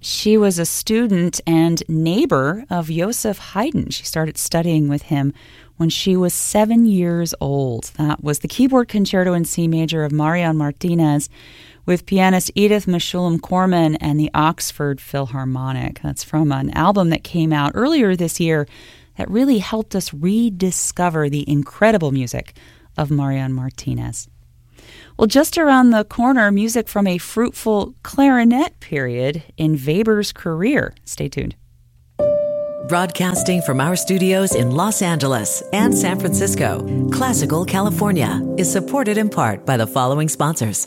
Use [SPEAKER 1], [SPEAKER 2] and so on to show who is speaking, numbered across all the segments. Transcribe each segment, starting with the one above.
[SPEAKER 1] She was a student and neighbor of Joseph Haydn. She started studying with him when she was 7 years old. That was the keyboard concerto in C major of Marian Martinez with pianist Edith Meshulam-Corman and the Oxford Philharmonic. That's from an album that came out earlier this year that really helped us rediscover the incredible music of Marian Martinez. Well, just around the corner, music from a fruitful clarinet period in Weber's career. Stay tuned.
[SPEAKER 2] Broadcasting from our studios in Los Angeles and San Francisco, Classical California is supported in part by the following sponsors.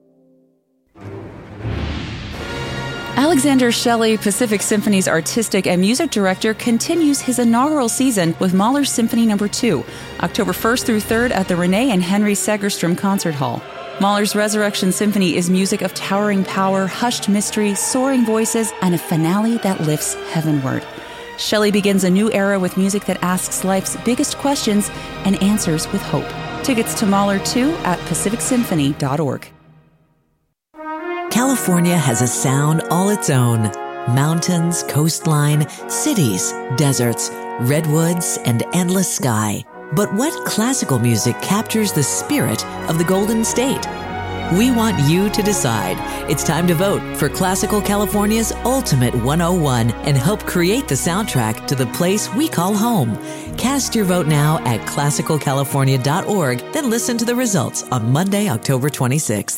[SPEAKER 1] Alexander Shelley, Pacific Symphony's artistic and music director, continues his inaugural season with Mahler's Symphony No. 2, October 1st through 3rd at the Renee and Henry Segerstrom Concert Hall. Mahler's Resurrection Symphony is music of towering power, hushed mystery, soaring voices, and a finale that lifts heavenward. Shelley begins a new era with music that asks life's biggest questions and answers with hope. Tickets to Mahler 2 at pacificsymphony.org.
[SPEAKER 2] California has a sound all its own. Mountains, coastline, cities, deserts, redwoods, and endless sky. But what classical music captures the spirit of the Golden State? We want you to decide. It's time to vote for Classical California's Ultimate 101 and help create the soundtrack to the place we call home. Cast your vote now at classicalcalifornia.org, then listen to the results on Monday, October 26th.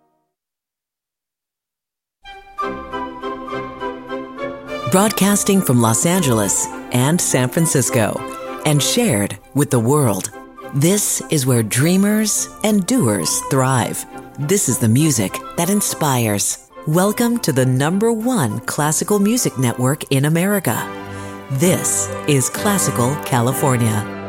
[SPEAKER 2] Broadcasting from Los Angeles and San Francisco, and shared with the world. This is where dreamers and doers thrive. This is the music that inspires. Welcome to the #1 classical music network in America. This is Classical California.